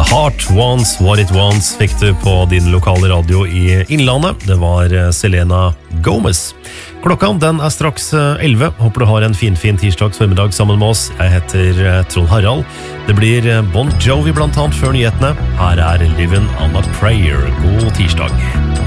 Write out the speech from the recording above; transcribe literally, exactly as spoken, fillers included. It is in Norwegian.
Heart Wants What It Wants fikk du på din lokale radio i Innlandet. Det var Selena Gomez. Klokka den er straks elleve. Håper du har en fin, fin tirsdags formiddag sammen med oss. Jeg heter Trond Harald. Det blir Bon Jovi blant annet før nyhetene. Her er Livin' on a Prayer. God tirsdag.